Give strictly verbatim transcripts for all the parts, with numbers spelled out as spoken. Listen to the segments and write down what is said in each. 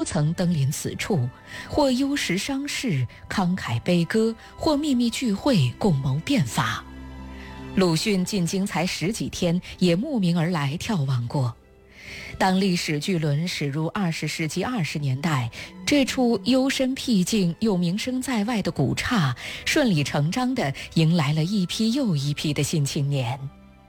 曾登临此处，或幽食商事，慷慨悲歌，或秘密聚会，共谋变法。鲁迅进京才十几天，也慕名而来眺望过。当历史巨轮驶入二十世纪二十年代，这处幽深僻静又名声在外的古刹，顺理成章地迎来了一批又一批的新青年。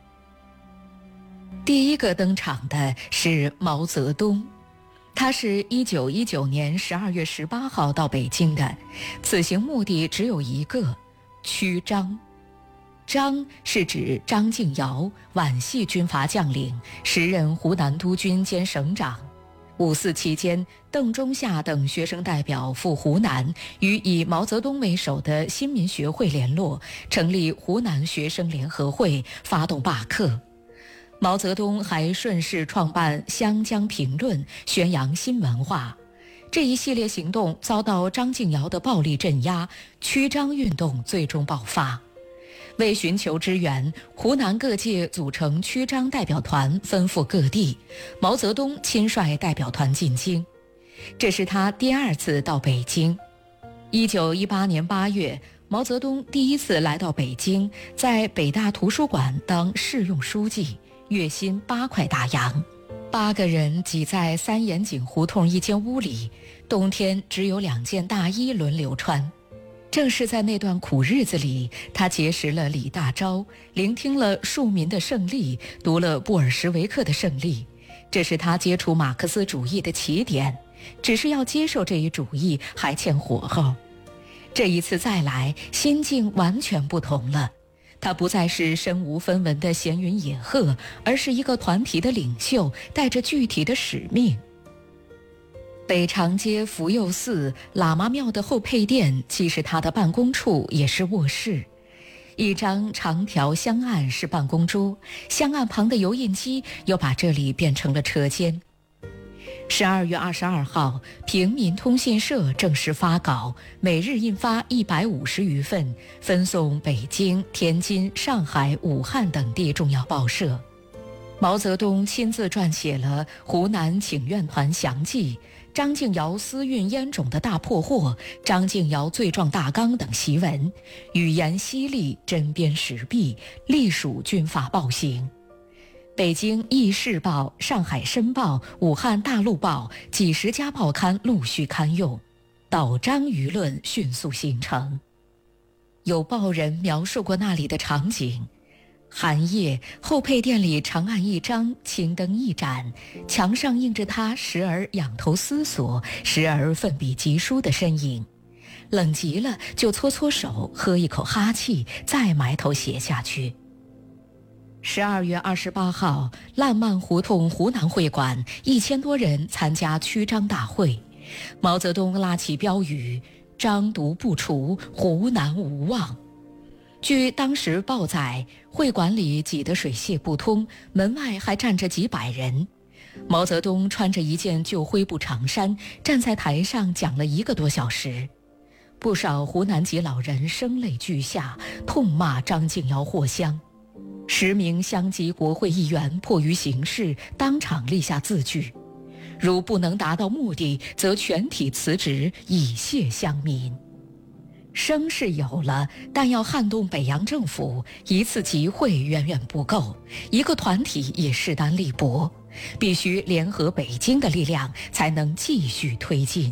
第一个登场的是毛泽东，他是一九一九年十二月十八号到北京的，此行目的只有一个：驱张。张是指张敬尧，皖系军阀将领，时任湖南督军兼省长。五四期间，邓中夏等学生代表赴湖南，与以毛泽东为首的新民学会联络，成立湖南学生联合会，发动罢课。毛泽东还顺势创办《湘江评论》，宣扬新文化。这一系列行动遭到张敬尧的暴力镇压，驱张运动最终爆发。为寻求支援，湖南各界组成驱张代表团，分赴各地。毛泽东亲率代表团进京，这是他第二次到北京。一九一八年八月，毛泽东第一次来到北京，在北大图书馆当试用书记，月薪八块大洋。八个人挤在三眼井胡同一间屋里，冬天只有两件大衣轮流穿。正是在那段苦日子里，他结识了李大钊，聆听了庶民的胜利，读了布尔什维克的胜利，这是他接触马克思主义的起点。只是要接受这一主义还欠火候。这一次再来，心境完全不同了。他不再是身无分文的闲云野鹤，而是一个团体的领袖，带着具体的使命。北长街福佑寺喇嘛庙的后配殿既是他的办公处，也是卧室。一张长条香案是办公桌，香案旁的油印机又把这里变成了车间。十二月二十二号，平民通信社正式发稿，每日印发一百五十余份，分送北京、天津、上海、武汉等地重要报社。毛泽东亲自撰写了《湖南请愿团详记》、张敬尧私运烟种的大破获、张敬尧罪状大纲等檄文，语言犀利，针砭时弊，隶属军阀暴行。北京《议事报》、上海《申报》、武汉《大陆报》几十家报刊陆续刊用，倒张舆论迅速形成。有报人描述过那里的场景：寒夜，后配殿里长案一张，青灯一盏，墙上映着他时而仰头思索，时而奋笔疾书的身影。冷极了，就搓搓手，喝一口哈气，再埋头写下去。十二月二十八号，烂漫胡同湖南会馆，一千多人参加驱张大会。毛泽东拉起标语：“张毒不除，湖南无望。”据当时报载，会馆里挤得水泄不通，门外还站着几百人。毛泽东穿着一件旧灰布长衫，站在台上讲了一个多小时。不少湖南籍老人声泪俱下，痛骂张敬尧藿香。十名乡级国会议员迫于形势，当场立下字据：如不能达到目的，则全体辞职，以谢乡民。声是有了，但要撼动北洋政府，一次集会远远不够，一个团体也势单力薄，必须联合北京的力量，才能继续推进。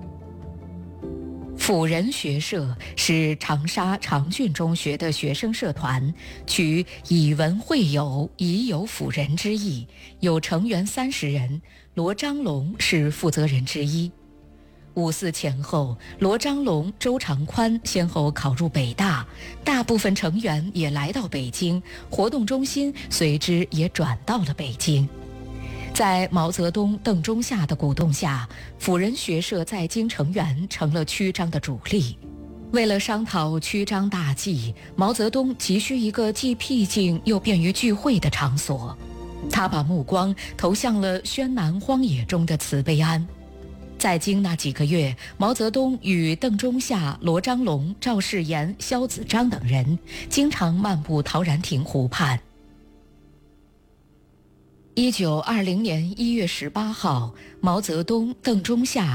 辅仁学社是长沙长郡中学的学生社团，取以文会友，以友辅仁之意，有成员三十人，罗章龙是负责人之一。五四前后，罗章龙、周长宽先后考入北大，大部分成员也来到北京，活动中心随之也转到了北京。在毛泽东、邓中夏的鼓动下，辅仁学社在京成员成了驱张的主力。为了商讨驱张大计，毛泽东急需一个既僻静又便于聚会的场所，他把目光投向了宣南荒野中的慈悲庵。在京那几个月，毛泽东与邓中夏、罗章龙、赵世炎、萧子章等人经常漫步陶然亭湖畔。一九二零年一月十八号，毛泽东、邓中夏